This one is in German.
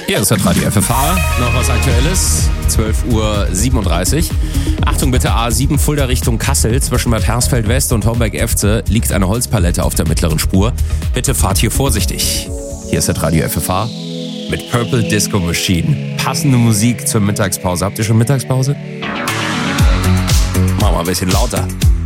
Hier ist der Radio FFH. Noch was Aktuelles. 12:37 Uhr. Achtung bitte, A7 Fulda Richtung Kassel. Zwischen Bad Hersfeld West und Homberg-Efze liegt eine Holzpalette auf der mittleren Spur. Bitte fahrt hier vorsichtig. Hier ist der Radio FFH mit Purple Disco Machine. Passende Musik zur Mittagspause. Habt ihr schon Mittagspause? Mach mal ein bisschen lauter.